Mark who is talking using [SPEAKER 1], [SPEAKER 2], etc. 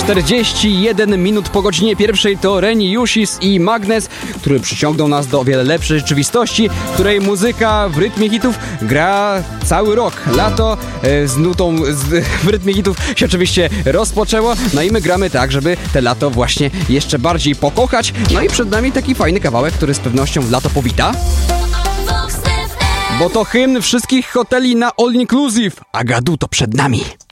[SPEAKER 1] 41 minut po godzinie pierwszej to Reni Jusis i Magnes, który przyciągną nas do o wiele lepszej rzeczywistości, w której muzyka w rytmie hitów gra cały rok. Lato z nutą w rytmie hitów się oczywiście rozpoczęło, no i my gramy tak, żeby te lato właśnie jeszcze bardziej pokochać. No i przed nami taki fajny kawałek, który z pewnością lato powita. Bo to hymn wszystkich hoteli na All Inclusive, a Gadu to przed nami.